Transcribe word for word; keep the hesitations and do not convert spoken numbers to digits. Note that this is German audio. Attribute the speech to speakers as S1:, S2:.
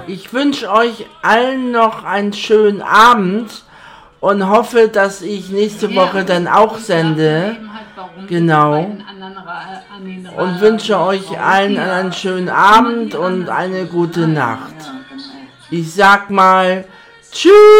S1: Ich wünsche euch allen noch einen schönen Abend und hoffe, dass ich nächste Woche dann auch sende. Genau. Und wünsche euch allen einen schönen Abend und eine gute Nacht. Ich sag mal, tschüss.